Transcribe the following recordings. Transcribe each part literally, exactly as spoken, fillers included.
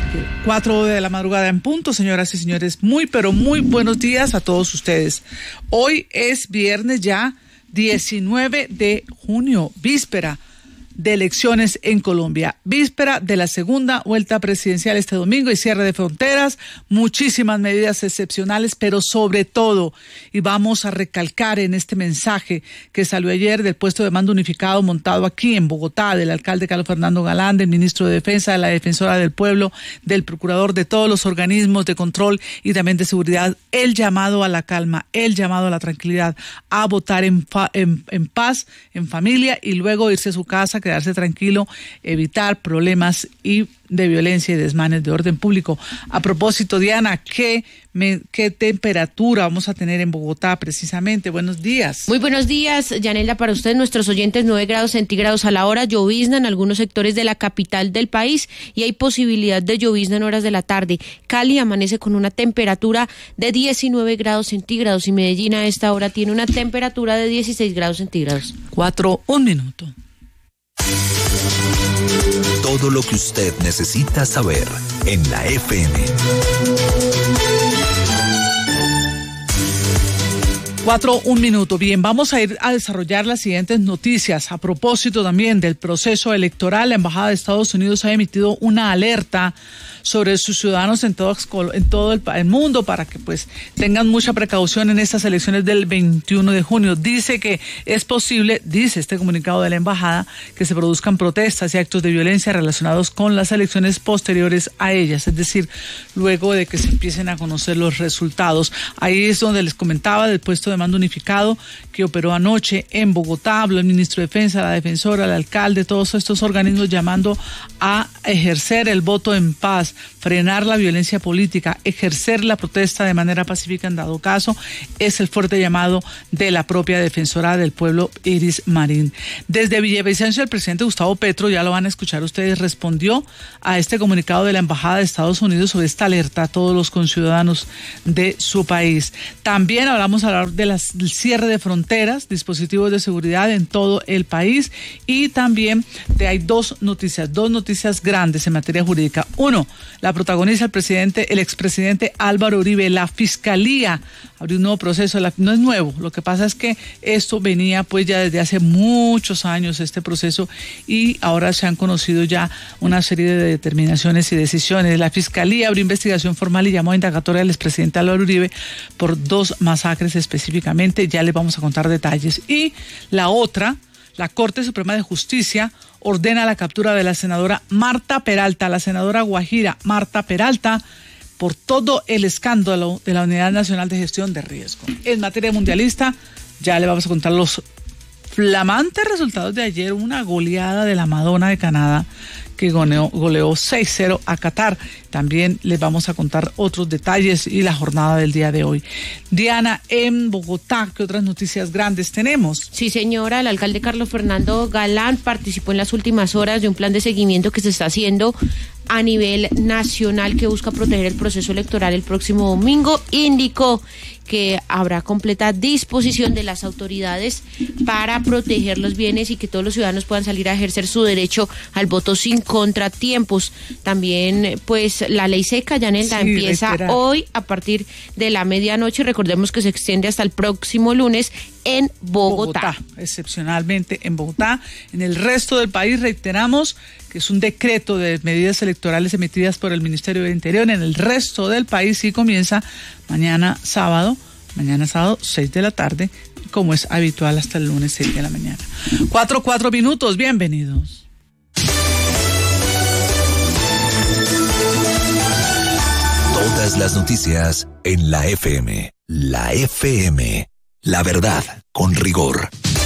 Cuatro de la madrugada en punto, señoras y señores. Muy, pero muy buenos días a todos ustedes. Hoy es viernes ya, diecinueve de junio, víspera de elecciones en Colombia, víspera de la segunda vuelta presidencial este domingo y cierre de fronteras, muchísimas medidas excepcionales, pero sobre todo, y vamos a recalcar en este mensaje que salió ayer del puesto de mando unificado montado aquí en Bogotá, del alcalde Carlos Fernando Galán, del ministro de Defensa, de la defensora del pueblo, del procurador, de todos los organismos de control y también de seguridad, el llamado a la calma, el llamado a la tranquilidad, a votar en, fa- en, en paz, en familia y luego irse a su casa, quedarse tranquilo, evitar problemas y de violencia y desmanes de orden público. A propósito, Diana, ¿qué, me, qué temperatura vamos a tener en Bogotá precisamente? Buenos días. Muy buenos días, Yanela, para ustedes, nuestros oyentes, nueve grados centígrados a la hora, llovizna en algunos sectores de la capital del país y hay posibilidad de llovizna en horas de la tarde. Cali amanece con una temperatura de diecinueve grados centígrados y Medellín a esta hora tiene una temperatura de dieciséis grados centígrados. Cuatro, un minuto. Todo lo que usted necesita saber en la F M. Cuatro, un minuto. Bien, vamos a ir a desarrollar las siguientes noticias. A propósito también del proceso electoral, la Embajada de Estados Unidos ha emitido una alerta sobre sus ciudadanos en todo, en todo el, el mundo para que pues tengan mucha precaución en estas elecciones del veintiuno de junio. Dice que es posible, dice este comunicado de la embajada, que se produzcan protestas y actos de violencia relacionados con las elecciones posteriores a ellas, es decir, luego de que se empiecen a conocer los resultados. Ahí es donde les comentaba del puesto de mando unificado que operó anoche en Bogotá, habló el ministro de Defensa, la defensora, el alcalde, todos estos organismos llamando a ejercer el voto en paz, frenar la violencia política, ejercer la protesta de manera pacífica en dado caso, es el fuerte llamado de la propia defensora del pueblo, Iris Marín. Desde Villavicencio, el presidente Gustavo Petro, ya lo van a escuchar ustedes, respondió a este comunicado de la Embajada de Estados Unidos sobre esta alerta a todos los conciudadanos de su país. También hablamos hablar del cierre de fronteras, dispositivos de seguridad en todo el país y también de hay dos noticias, dos noticias grandes en materia jurídica. Uno, la protagoniza el presidente, el expresidente Álvaro Uribe. La Fiscalía abrió un nuevo proceso, la, no es nuevo, lo que pasa es que esto venía pues ya desde hace muchos años, este proceso, y ahora se han conocido ya una serie de determinaciones y decisiones. La Fiscalía abrió investigación formal y llamó a indagatoria al expresidente Álvaro Uribe por dos masacres específicamente, ya les vamos a contar detalles. Y la otra, la Corte Suprema de Justicia ordena la captura de la senadora Marta Peralta, la senadora guajira Marta Peralta, por todo el escándalo de la Unidad Nacional de Gestión de Riesgo. En materia mundialista, ya le vamos a contar los flamantes resultados de ayer, una goleada de la Madonna de Canadá que goleó, goleó seis cero a Qatar. También les vamos a contar otros detalles y la jornada del día de hoy. Diana, en Bogotá, ¿qué otras noticias grandes tenemos? Sí, señora, el alcalde Carlos Fernando Galán participó en las últimas horas de un plan de seguimiento que se está haciendo a nivel nacional que busca proteger el proceso electoral el próximo domingo. Indicó que habrá completa disposición de las autoridades para proteger los bienes y que todos los ciudadanos puedan salir a ejercer su derecho al voto sin contratiempos. También, pues, la ley seca, Yanela, sí, empieza reiterar. Hoy a partir de la medianoche. Recordemos que se extiende hasta el próximo lunes en Bogotá. Bogotá, excepcionalmente en Bogotá. En el resto del país, reiteramos que es un decreto de medidas electorales emitidas por el Ministerio del Interior. En el resto del país sí comienza mañana sábado, mañana sábado, seis de la tarde, como es habitual hasta el lunes, seis de la mañana. Cuatro, cuatro minutos, bienvenidos. Todas las noticias en la F M. La F M. La verdad, con rigor.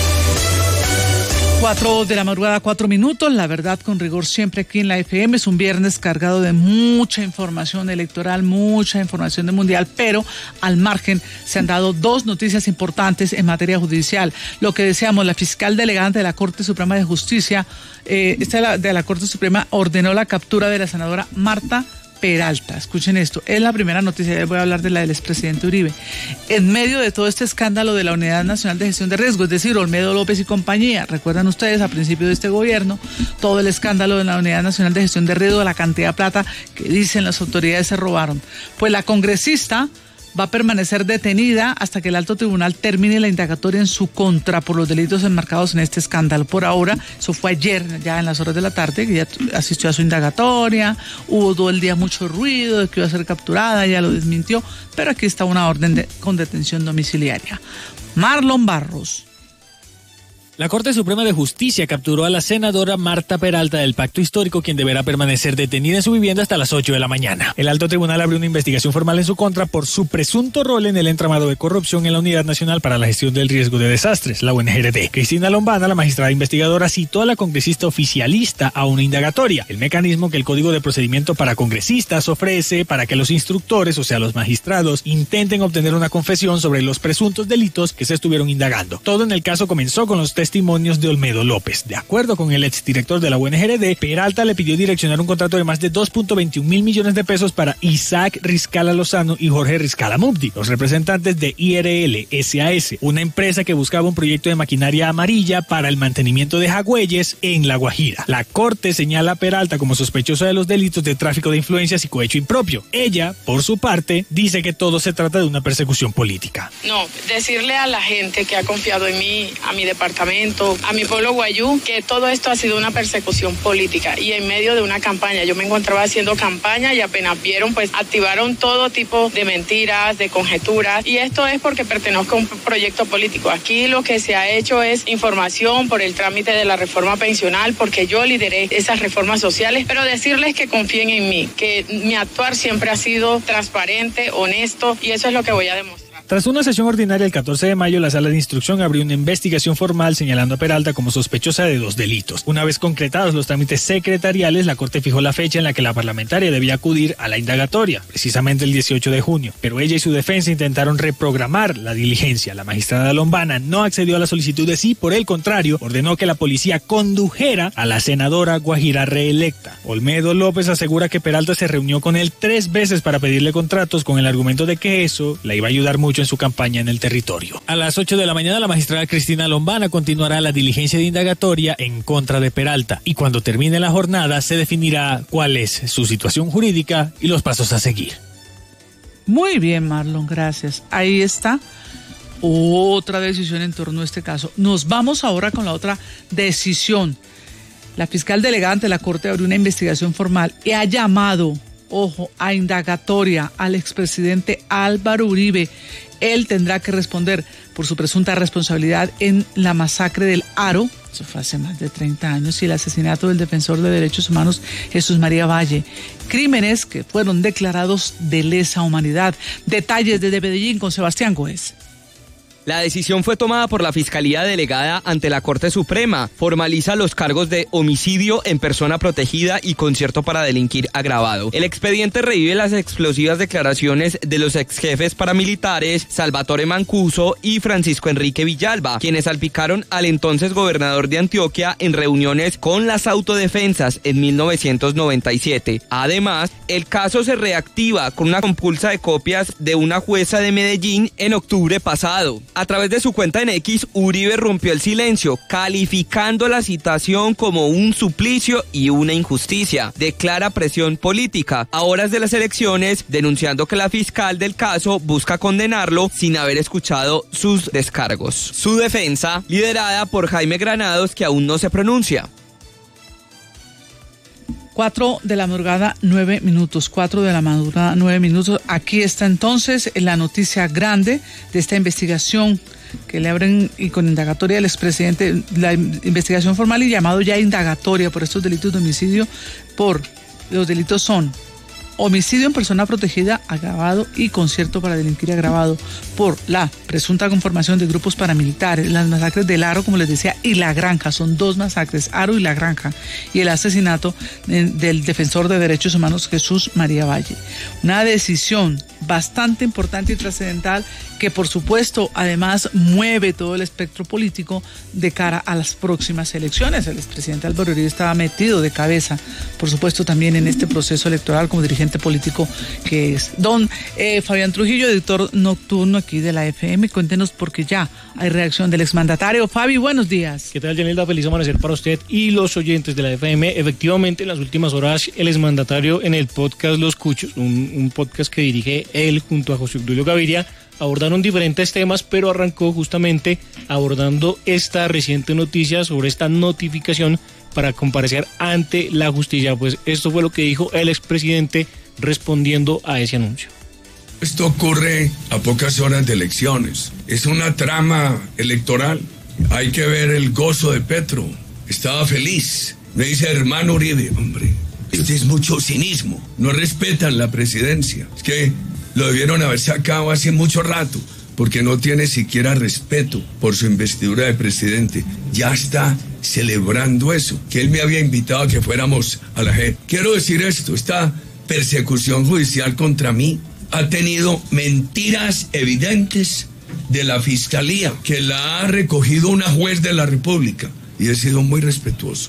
Cuatro de la madrugada, cuatro minutos, la verdad con rigor siempre aquí en la F M. Es un viernes cargado de mucha información electoral, mucha información de mundial, pero al margen se han dado dos noticias importantes en materia judicial. Lo que decíamos, la fiscal delegada de la Corte Suprema de Justicia, eh, esta de la, de la Corte Suprema, ordenó la captura de la senadora Marta Peralta. Escuchen esto, es la primera noticia, les voy a hablar de la del expresidente Uribe. En medio de todo este escándalo de la Unidad Nacional de Gestión de Riesgo, es decir, Olmedo López y compañía, recuerdan ustedes a principio de este gobierno, todo el escándalo de la Unidad Nacional de Gestión de Riesgo, la cantidad de plata que dicen las autoridades se robaron. Pues la congresista va a permanecer detenida hasta que el alto tribunal termine la indagatoria en su contra por los delitos enmarcados en este escándalo. Por ahora, eso fue ayer, ya en las horas de la tarde, que ya asistió a su indagatoria, hubo todo el día mucho ruido de que iba a ser capturada, ya lo desmintió, pero aquí está una orden de, con detención domiciliaria. Marlon Barros. La Corte Suprema de Justicia capturó a la senadora Marta Peralta del Pacto Histórico, quien deberá permanecer detenida en su vivienda hasta las ocho de la mañana. El alto tribunal abrió una investigación formal en su contra por su presunto rol en el entramado de corrupción en la Unidad Nacional para la Gestión del Riesgo de Desastres, la U N G R D. Cristina Lombana, la magistrada investigadora, citó a la congresista oficialista a una indagatoria, el mecanismo que el Código de Procedimiento para Congresistas ofrece para que los instructores, o sea, los magistrados, intenten obtener una confesión sobre los presuntos delitos que se estuvieron indagando. Todo en el caso comenzó con los testimonios de Olmedo López. De acuerdo con el exdirector de la U N G R D, Peralta le pidió direccionar un contrato de más de dos punto veintiún mil millones de pesos para Isaac Riscala Lozano y Jorge Riscala Mubdi, los representantes de I R L S A S, una empresa que buscaba un proyecto de maquinaria amarilla para el mantenimiento de jagüeyes en La Guajira. La Corte señala a Peralta como sospechosa de los delitos de tráfico de influencias y cohecho impropio. Ella, por su parte, dice que todo se trata de una persecución política. No, decirle a la gente que ha confiado en mí, a mi departamento, a mi pueblo guayú, que todo esto ha sido una persecución política y en medio de una campaña. Yo me encontraba haciendo campaña y apenas vieron, pues activaron todo tipo de mentiras, de conjeturas, y esto es porque pertenezco a un proyecto político. Aquí lo que se ha hecho es información por el trámite de la reforma pensional, porque yo lideré esas reformas sociales, pero decirles que confíen en mí, que mi actuar siempre ha sido transparente, honesto, y eso es lo que voy a demostrar. Tras una sesión ordinaria el catorce de mayo, la Sala de Instrucción abrió una investigación formal señalando a Peralta como sospechosa de dos delitos. Una vez concretados los trámites secretariales, la Corte fijó la fecha en la que la parlamentaria debía acudir a la indagatoria, precisamente el dieciocho de junio. Pero ella y su defensa intentaron reprogramar la diligencia. La magistrada Lombana no accedió a las solicitudes y, por el contrario, ordenó que la policía condujera a la senadora guajira reelecta. Olmedo López asegura que Peralta se reunió con él tres veces para pedirle contratos con el argumento de que eso la iba a ayudar mucho en su campaña en el territorio. A las ocho de la mañana, la magistrada Cristina Lombana continuará la diligencia de indagatoria en contra de Peralta, y cuando termine la jornada se definirá cuál es su situación jurídica y los pasos a seguir. Muy bien, Marlon, gracias. Ahí está otra decisión en torno a este caso. Nos vamos ahora con la otra decisión. La fiscal delegada ante la Corte abrió una investigación formal y ha llamado, ojo, a indagatoria al expresidente Álvaro Uribe. Él tendrá que responder por su presunta responsabilidad en la masacre del Aro, eso fue hace más de treinta años, y el asesinato del defensor de derechos humanos Jesús María Valle. Crímenes que fueron declarados de lesa humanidad. Detalles desde Medellín con Sebastián Góez. La decisión fue tomada por la Fiscalía Delegada ante la Corte Suprema. Formaliza los cargos de homicidio en persona protegida y concierto para delinquir agravado. El expediente revive las explosivas declaraciones de los exjefes paramilitares Salvatore Mancuso y Francisco Enrique Villalba, quienes salpicaron al entonces gobernador de Antioquia en reuniones con las autodefensas en mil novecientos noventa y siete. Además, el caso se reactiva con una compulsa de copias de una jueza de Medellín en octubre pasado. A través de su cuenta en X, Uribe rompió el silencio, calificando la citación como un suplicio y una injusticia. Declara presión política a horas de las elecciones, denunciando que la fiscal del caso busca condenarlo sin haber escuchado sus descargos. Su defensa, liderada por Jaime Granados, que aún no se pronuncia. Cuatro de la madrugada, nueve minutos. Cuatro de la madrugada, nueve minutos. Aquí está entonces la noticia grande de esta investigación que le abren y con indagatoria del expresidente, la investigación formal y llamado ya indagatoria por estos delitos de homicidio. Por los delitos son homicidio en persona protegida agravado y concierto para delinquir agravado por la presunta conformación de grupos paramilitares, las masacres del Aro, como les decía, y La Granja. Son dos masacres, Aro y La Granja, y el asesinato del defensor de derechos humanos Jesús María Valle. Una decisión bastante importante y trascendental que por supuesto además mueve todo el espectro político de cara a las próximas elecciones. El expresidente Álvaro Uribe estaba metido de cabeza, por supuesto, también en este proceso electoral como dirigente político que es. Don eh, Fabián Trujillo, editor nocturno aquí de la F M, cuéntenos porque ya hay reacción del exmandatario. Fabi, buenos días. ¿Qué tal, Yanelda? Feliz amanecer para usted y los oyentes de la F M. Efectivamente, en las últimas horas el exmandatario en el podcast Los Cuchos, un, un podcast que dirige él junto a José Obdulio Gaviria, abordaron diferentes temas, pero arrancó justamente abordando esta reciente noticia sobre esta notificación para comparecer ante la justicia. Pues esto fue lo que dijo el expresidente respondiendo a ese anuncio. Esto ocurre a pocas horas de elecciones. Es una trama electoral. Hay que ver el gozo de Petro. Estaba feliz. Me dice, hermano Uribe, hombre, este es mucho cinismo. No respetan la presidencia. Es que lo debieron haber sacado hace mucho rato, porque no tiene siquiera respeto por su investidura de presidente. Ya está celebrando eso, que él me había invitado a que fuéramos a la J E P. Quiero decir esto, esta persecución judicial contra mí ha tenido mentiras evidentes de la Fiscalía, que la ha recogido una juez de la República, y he sido muy respetuoso.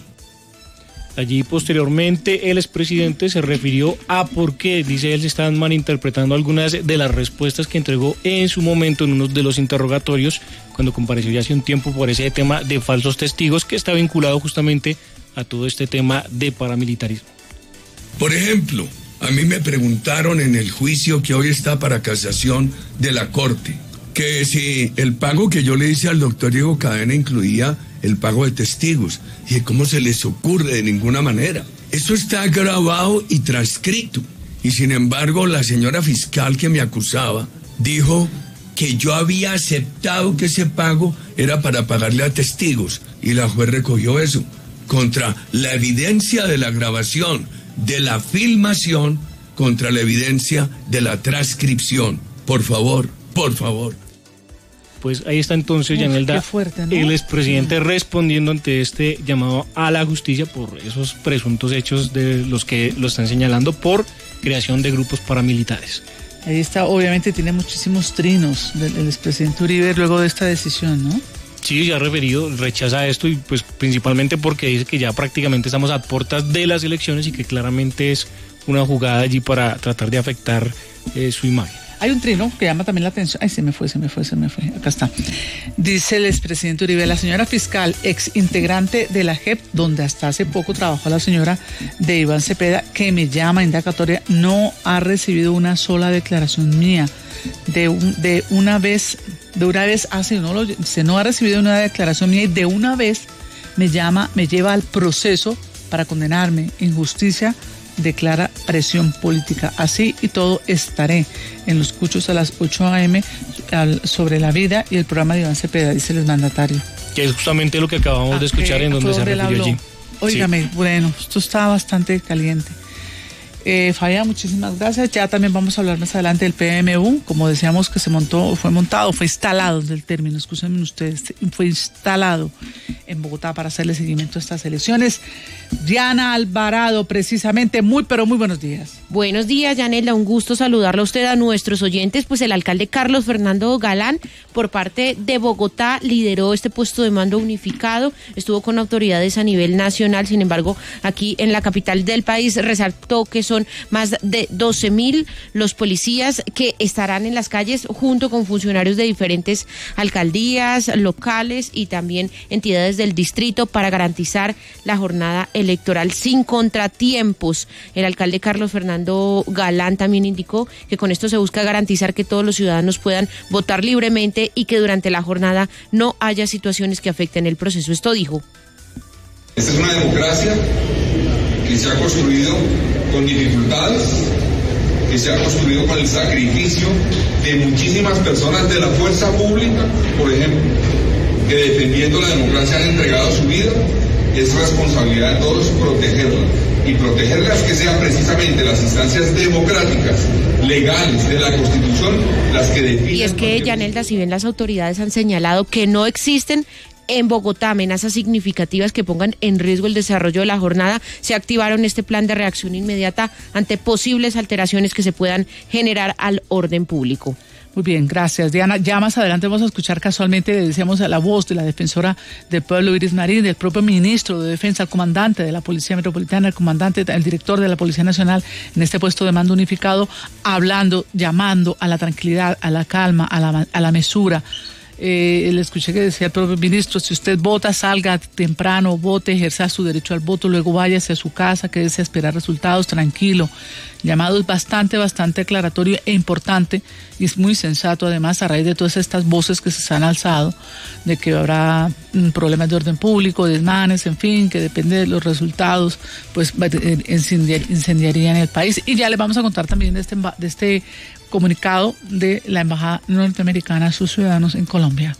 Allí posteriormente el expresidente se refirió a por qué, dice él, se están malinterpretando algunas de las respuestas que entregó en su momento en uno de los interrogatorios cuando compareció ya hace un tiempo por ese tema de falsos testigos que está vinculado justamente a todo este tema de paramilitarismo. Por ejemplo, a mí me preguntaron en el juicio que hoy está para casación de la Corte, que si el pago que yo le hice al doctor Diego Cadena incluía el pago de testigos. Y ¿cómo se les ocurre? De ninguna manera. Eso está grabado y transcrito. Y sin embargo, la señora fiscal que me acusaba dijo que yo había aceptado que ese pago era para pagarle a testigos. Y la juez recogió eso. Contra la evidencia de la grabación, de la filmación, contra la evidencia de la transcripción. Por favor, por favor. Pues ahí está entonces, Yanelda, fuerte, ¿no? El expresidente respondiendo ante este llamado a la justicia por esos presuntos hechos de los que lo están señalando por creación de grupos paramilitares. Ahí está, obviamente tiene muchísimos trinos del, el expresidente Uribe luego de esta decisión, ¿no? Sí, ya ha referido, rechaza esto y pues principalmente porque dice que ya prácticamente estamos a puertas de las elecciones y que claramente es una jugada allí para tratar de afectar eh, su imagen. Hay un trino que llama también la atención. Ay, se me fue, se me fue, se me fue. Acá está. Dice el expresidente Uribe, la señora fiscal, ex integrante de la J E P, donde hasta hace poco trabajó la señora de Iván Cepeda, que me llama indagatoria, no ha recibido una sola declaración mía. De, un, de una vez, de una vez hace, no lo, se no ha recibido una declaración mía y de una vez me llama, me lleva al proceso para condenarme en justicia. Declara presión política. Así y todo estaré en Los Cuchos a las ocho a eme sobre la vida y el programa de Iván Cepeda, dice el mandatario. Que es justamente lo que acabamos ah, de escuchar en donde se refirió allí. Óigame, sí. Bueno, esto está bastante caliente. Eh, Fabián, muchísimas gracias. Ya también vamos a hablar más adelante del P M U, como decíamos que se montó, fue montado, fue instalado del término, escúchenme ustedes, fue instalado en Bogotá para hacerle seguimiento a estas elecciones. Diana Alvarado, precisamente, muy pero muy buenos días. Buenos días, Yanela, un gusto saludarla a usted, a nuestros oyentes. Pues el alcalde Carlos Fernando Galán, por parte de Bogotá, lideró este puesto de mando unificado, estuvo con autoridades a nivel nacional. Sin embargo, aquí en la capital del país resaltó que son más de doce mil los policías que estarán en las calles junto con funcionarios de diferentes alcaldías locales y también entidades del distrito para garantizar la jornada electoral sin contratiempos. El alcalde Carlos Fernando Galán también indicó que con esto se busca garantizar que todos los ciudadanos puedan votar libremente y que durante la jornada no haya situaciones que afecten el proceso. Esto dijo. Esta es una democracia que se ha construido con dificultades, que se ha construido con el sacrificio de muchísimas personas de la fuerza pública, por ejemplo, que defendiendo la democracia han entregado su vida. Es responsabilidad de todos protegerla y protegerlas, que sean precisamente las instancias democráticas, legales de la Constitución las que definen. Y es que, Yanelda, si bien las autoridades han señalado que no existen en Bogotá amenazas significativas que pongan en riesgo el desarrollo de la jornada, se activaron este plan de reacción inmediata ante posibles alteraciones que se puedan generar al orden público. Muy bien, gracias, Diana. Ya más adelante vamos a escuchar casualmente, le decíamos a la voz de la defensora del pueblo, Iris Marín, del propio ministro de Defensa, el comandante de la Policía Metropolitana, el comandante, el director de la Policía Nacional en este puesto de mando unificado, hablando, llamando a la tranquilidad, a la calma, a la, a la mesura. Eh, le escuché que decía el propio ministro, si usted vota, salga temprano, vote, ejerza su derecho al voto, luego váyase a su casa, quédese a esperar resultados, tranquilo. Llamado es bastante, bastante aclaratorio e importante, y es muy sensato además a raíz de todas estas voces que se han alzado, de que habrá mm, problemas de orden público, desmanes, en fin, que depende de los resultados, pues incendiar, incendiarían el país. Y ya les vamos a contar también de este, de este comunicado de la Embajada Norteamericana a sus ciudadanos en Colombia.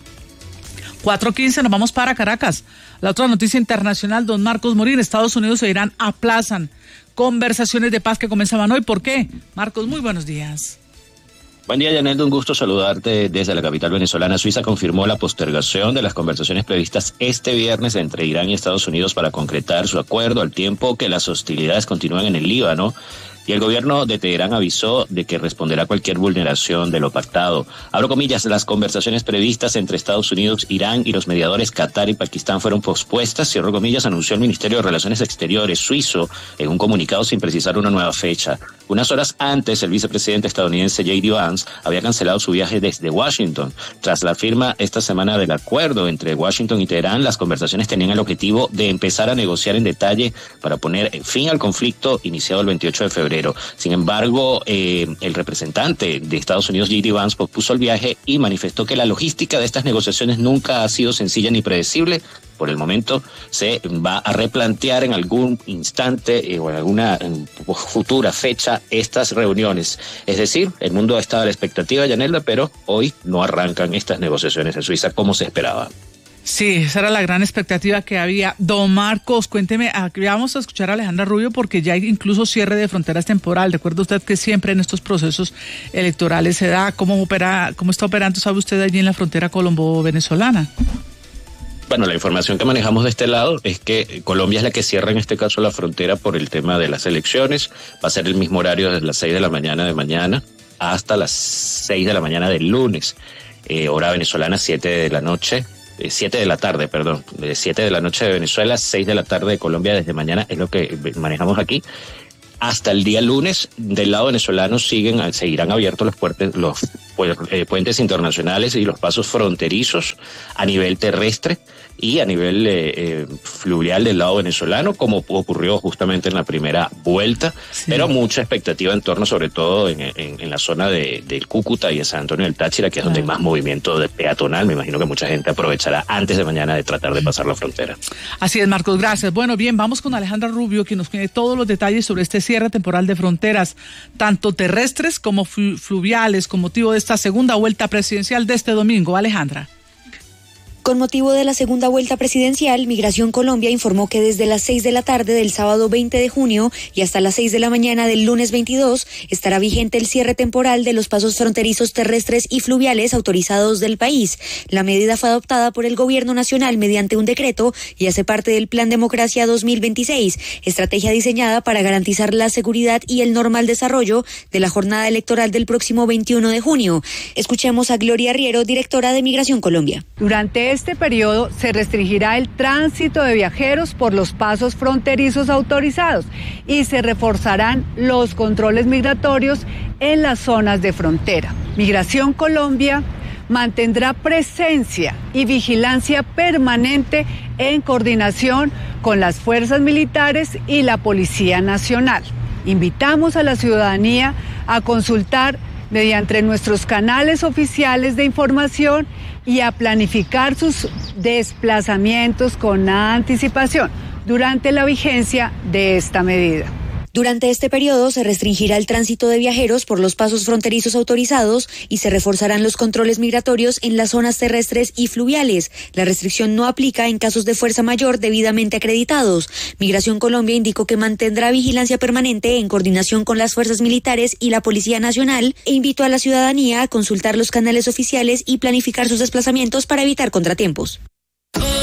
cuatro quince, nos vamos para Caracas. La otra noticia internacional, don Marcos Morín, Estados Unidos e Irán aplazan conversaciones de paz que comenzaban hoy. ¿Por qué? Marcos, muy buenos días. Buen día, Yanel, un gusto saludarte desde la capital venezolana. Suiza confirmó la postergación de las conversaciones previstas este viernes entre Irán y Estados Unidos para concretar su acuerdo, al tiempo que las hostilidades continúan en el Líbano. Y el gobierno de Teherán avisó de que responderá a cualquier vulneración de lo pactado. Abro comillas, las conversaciones previstas entre Estados Unidos, Irán y los mediadores Qatar y Pakistán fueron pospuestas, cierro comillas, anunció el Ministerio de Relaciones Exteriores suizo en un comunicado sin precisar una nueva fecha. Unas horas antes, el vicepresidente estadounidense J D Vance había cancelado su viaje desde Washington. Tras la firma esta semana del acuerdo entre Washington y Teherán, las conversaciones tenían el objetivo de empezar a negociar en detalle para poner fin al conflicto iniciado el veintiocho de febrero. Sin embargo, eh, el representante de Estados Unidos, J D Vance, pospuso el viaje y manifestó que la logística de estas negociaciones nunca ha sido sencilla ni predecible. Por el momento se va a replantear en algún instante eh, o en alguna en futura fecha estas reuniones. Es decir, el mundo ha estado a la expectativa, Yanelda, pero hoy no arrancan estas negociaciones en Suiza como se esperaba. Sí, esa era la gran expectativa que había. Don Marcos, cuénteme, aquí vamos a escuchar a Alejandra Rubio porque ya hay incluso cierre de fronteras temporal. Recuerda usted que siempre en estos procesos electorales se da, ¿cómo opera, cómo está operando, sabe usted, allí en la frontera colombo-venezolana? Bueno, la información que manejamos de este lado es que Colombia es la que cierra en este caso la frontera por el tema de las elecciones. Va a ser el mismo horario desde las seis de la mañana de mañana hasta las seis de la mañana del lunes. Eh, hora venezolana, siete de la noche. siete de la tarde, perdón, de siete de la noche de Venezuela, seis de la tarde de Colombia desde mañana, es lo que manejamos aquí. Hasta el día lunes, del lado venezolano, siguen, seguirán abiertos los, puertes, los eh, puentes internacionales y los pasos fronterizos a nivel terrestre y a nivel eh, eh, fluvial del lado venezolano, como ocurrió justamente en la primera vuelta, sí. Pero mucha expectativa en torno, sobre todo en, en, en la zona de, del Cúcuta y de San Antonio del Táchira, que es donde hay más movimiento de peatonal. Me imagino que mucha gente aprovechará antes de mañana de tratar de pasar la frontera. Así es, Marcos, gracias. Bueno, bien, vamos con Alejandra Rubio, que nos tiene todos los detalles sobre este cierre temporal de fronteras, tanto terrestres como fluviales, con motivo de esta segunda vuelta presidencial de este domingo. Alejandra. Con motivo de la segunda vuelta presidencial, Migración Colombia informó que desde las seis de la tarde del sábado veinte de junio y hasta las seis de la mañana del lunes veintidós estará vigente el cierre temporal de los pasos fronterizos terrestres y fluviales autorizados del país. La medida fue adoptada por el Gobierno Nacional mediante un decreto y hace parte del Plan Democracia dos mil veintiséis, estrategia diseñada para garantizar la seguridad y el normal desarrollo de la jornada electoral del próximo veintiuno de junio. Escuchemos a Gloria Riero, directora de Migración Colombia. Durante este periodo se restringirá el tránsito de viajeros por los pasos fronterizos autorizados y se reforzarán los controles migratorios en las zonas de frontera. Migración Colombia mantendrá presencia y vigilancia permanente en coordinación con las fuerzas militares y la Policía Nacional. Invitamos a la ciudadanía a consultar mediante nuestros canales oficiales de información y a planificar sus desplazamientos con anticipación durante la vigencia de esta medida. Durante este periodo se restringirá el tránsito de viajeros por los pasos fronterizos autorizados y se reforzarán los controles migratorios en las zonas terrestres y fluviales. La restricción no aplica en casos de fuerza mayor debidamente acreditados. Migración Colombia indicó que mantendrá vigilancia permanente en coordinación con las fuerzas militares y la Policía Nacional e invitó a la ciudadanía a consultar los canales oficiales y planificar sus desplazamientos para evitar contratiempos.